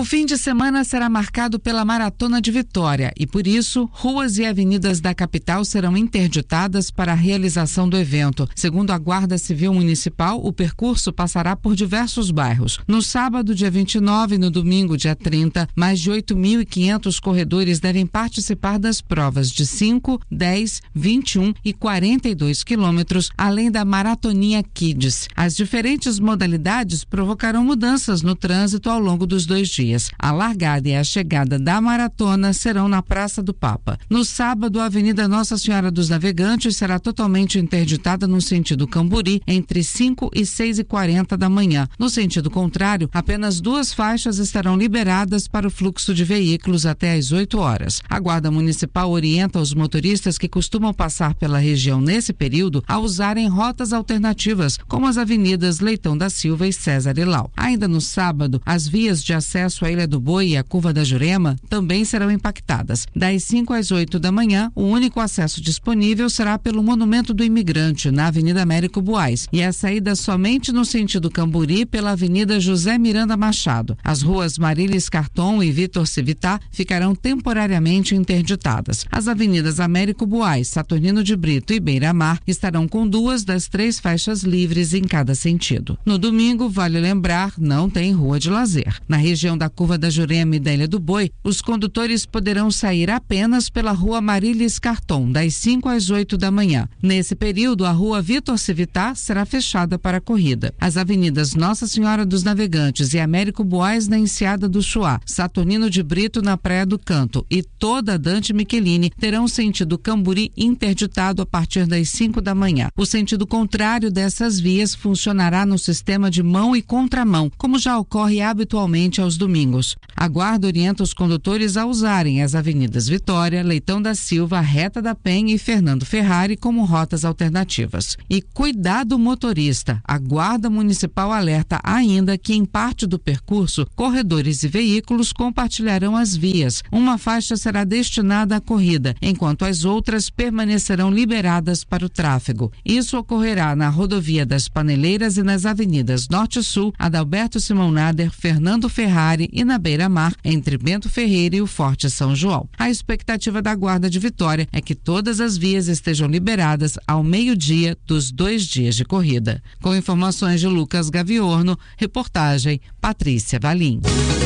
fim de semana será marcado pela Maratona de Vitória e, por isso, ruas e avenidas da capital serão interditadas para a realização do evento. Segundo a Guarda Civil Municipal, o percurso passará por diversos bairros. No sábado, dia 29, e no domingo, dia 30, mais de 8.500 corredores devem participar das provas de 5, 10, 21 e 42 quilômetros, além da Maratoninha Kids. As diferentes modalidades provocarão mudanças no trânsito ao longo dos 2 dias. A largada e a chegada da maratona serão na Praça do Papa. No sábado, a Avenida Nossa Senhora dos Navegantes será totalmente interditada no sentido Camburi entre 5 e 6h40 da manhã. No sentido contrário, apenas 2 faixas estarão liberadas para o fluxo de veículos até às 8 horas. A Guarda Municipal orienta os motoristas que costumam passar pela região nesse período a usarem rotas alternativas, como as avenidas Leitão da Silva e César Ilau. Ainda no sábado, as vias de acesso à Ilha do Boi e à Curva da Jurema também serão impactadas. Das 5 às 8 da manhã, o único acesso disponível será pelo Monumento do Imigrante, na Avenida Américo Buais, e a saída somente no sentido Camburi pela Avenida José Miranda Machado. As ruas Marilis Carton e Vitor Civitar ficarão temporariamente interditadas. As avenidas Américo Buais, Saturnino de Brito e Beira-Mar estarão com 2 das 3 faixas livres em cada sentido. No domingo, vale lembrar, não tem rua de lazer. Na região da Curva da Jurema e da Ilha do Boi, os condutores poderão sair apenas pela rua Marilis Carton, das 5 às 8 da manhã. Nesse período, a rua Vitor Civitar será fechada para a corrida. As avenidas Nossa Senhora dos Navegantes e Américo Buais na Enseada do Chuá, Saturnino de Brito na Praia do Canto e toda a Dante Michelini terão sentido Camburi interditado a partir das 5 da manhã. O sentido contrário dessas vias funcionará no sistema de mão e contramão, como já ocorre habitualmente aos domingos. A Guarda orienta os condutores a usarem as avenidas Vitória, Leitão da Silva, Reta da Penha e Fernando Ferrari como rotas alternativas. E cuidado motorista, a Guarda Municipal alerta ainda que em parte do percurso, corredores e veículos compartilharão as vias. Uma faixa será destinada à corrida, enquanto as outras permanecerão liberadas para o tráfego. Isso ocorrerá na Rodovia das Paneleiras e nas avenidas Norte e Sul, Adalberto Simão Nader, Fernando Ferrari e na Beira-Mar, entre Bento Ferreira e o Forte São João. A expectativa da Guarda de Vitória é que todas as vias estejam liberadas ao meio-dia dos 2 dias de corrida. Com informações de Lucas Gaviorno, reportagem Patrícia Valim.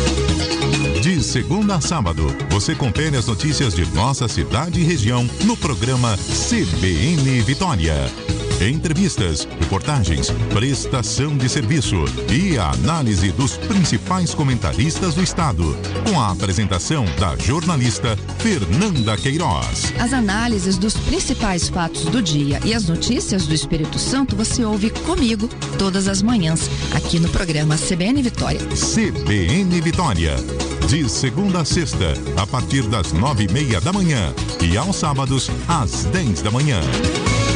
De segunda a sábado, você confere as notícias de nossa cidade e região no programa CBN Vitória. Entrevistas, reportagens, prestação de serviço e a análise dos principais comentaristas do estado, com a apresentação da jornalista Fernanda Queiroz. As análises dos principais fatos do dia e as notícias do Espírito Santo você ouve comigo todas as manhãs, aqui no programa CBN Vitória. CBN Vitória, de segunda a sexta, a partir das 9:30 da manhã e aos sábados, às 10 da manhã.